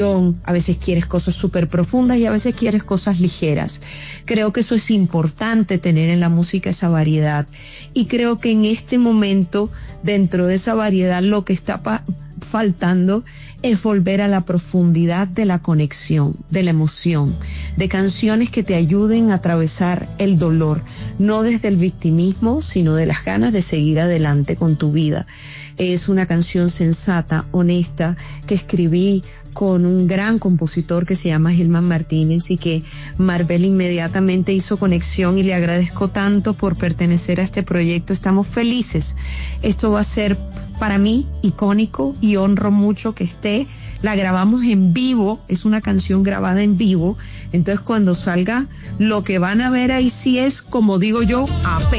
a veces quieres cosas súper profundas y a veces quieres cosas ligeras. Creo que eso es importante, tener en la música esa variedad. Y creo que en este momento, dentro de esa variedad, lo que está faltando es volver a la profundidad de la conexión, de la emoción, de canciones que te ayuden a atravesar el dolor, no desde el victimismo, sino de las ganas de seguir adelante con tu vida. Es una canción sensata, honesta, que escribí con un gran compositor que se llama Gilman Martínez y que Marvel inmediatamente hizo conexión, y le agradezco tanto por pertenecer a este proyecto. Estamos felices. Esto va a ser para mí icónico y honro mucho que esté. La grabamos en vivo, es una canción grabada en vivo, entonces cuando salga lo que van a ver ahí sí es, como digo yo, a